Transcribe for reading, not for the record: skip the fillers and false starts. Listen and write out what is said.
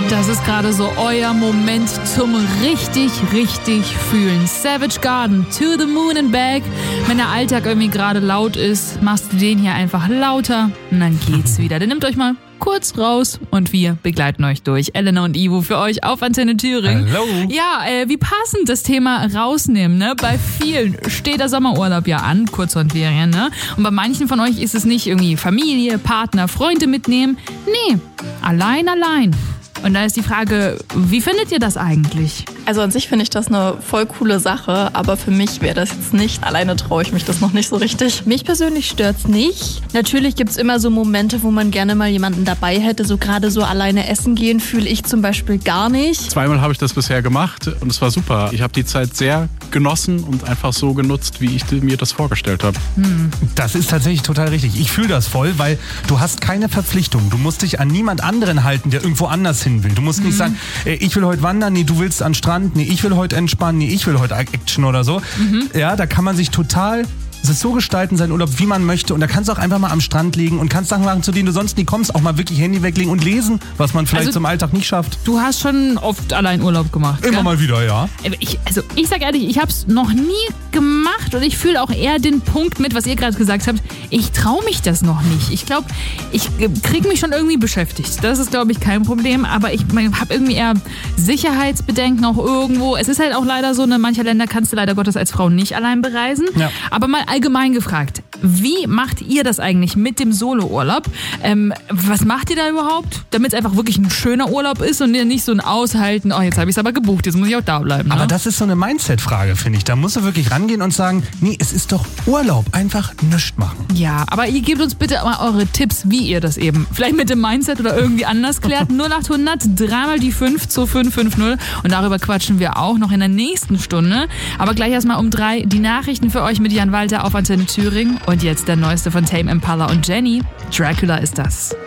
Das ist gerade so euer Moment zum richtig fühlen. Savage Garden, To the Moon and Back. Wenn der Alltag irgendwie gerade laut ist, machst du den hier einfach lauter und dann geht's wieder. Dann nehmt euch mal kurz raus und wir begleiten euch durch. Elena und Ivo für euch auf Antenne Thüringen. Hallo. Ja, wie passend das Thema rausnehmen, ne? Bei vielen steht der Sommerurlaub ja an, Kurzferienferien, ne? Und bei manchen von euch ist es nicht irgendwie Familie, Partner, Freunde mitnehmen. Nee, allein. Und da ist die Frage, wie findet ihr das eigentlich? Also an sich finde ich das eine voll coole Sache, aber für mich wäre das jetzt nicht. Alleine traue ich mich das noch nicht so richtig. Mich persönlich stört's nicht. Natürlich gibt's immer so Momente, wo man gerne mal jemanden dabei hätte. So gerade so alleine essen gehen fühle ich zum Beispiel gar nicht. Zweimal habe ich das bisher gemacht und es war super. Ich habe die Zeit sehr genossen und einfach so genutzt, wie ich mir das vorgestellt habe. Das ist tatsächlich total richtig. Ich fühle das voll, weil du hast keine Verpflichtung. Du musst dich an niemand anderen halten, der irgendwo anders hin will. Du musst nicht sagen, ich will heute wandern, nee, du willst an den Strand, nee, ich will heute entspannen, nee, ich will heute Action oder so. Ja, da kann man sich total es so gestalten, seinen Urlaub, wie man möchte. Und da kannst du auch einfach mal am Strand liegen und kannst Sachen machen, zu denen du sonst nie kommst. Auch mal wirklich Handy weglegen und lesen, was man vielleicht zum Alltag nicht schafft. Du hast schon oft allein Urlaub gemacht. Immer mal wieder, ja. Ich sag ehrlich, ich hab's noch nie gemacht und ich fühle auch eher den Punkt mit, was ihr gerade gesagt habt. Ich traue mich das noch nicht. Ich glaube, ich kriege mich schon irgendwie beschäftigt. Das ist, glaube ich, kein Problem. Aber ich habe irgendwie eher Sicherheitsbedenken auch irgendwo. Es ist halt auch leider so, in mancher Länder kannst du leider Gottes als Frau nicht allein bereisen. Ja. Aber mal allgemein gefragt, wie macht ihr das eigentlich mit dem Solo-Urlaub? Was macht ihr da überhaupt, damit es einfach wirklich ein schöner Urlaub ist und nicht so ein Aushalten, oh, jetzt habe ich es aber gebucht, jetzt muss ich auch da bleiben. Ne? Aber das ist so eine Mindset-Frage, finde ich. Da musst du wirklich rangehen und sagen, nee, es ist doch Urlaub, einfach nichts machen. Ja, aber ihr gebt uns bitte mal eure Tipps, wie ihr das eben vielleicht mit dem Mindset oder irgendwie anders klärt. 0800 3 die 5 zu 550 und darüber quatschen wir auch noch in der nächsten Stunde. Aber gleich erstmal um 3 die Nachrichten für euch mit Jan Walter auf Antenne Thüringen und jetzt der neueste von Tame Impala und Jenny. Dracula ist das.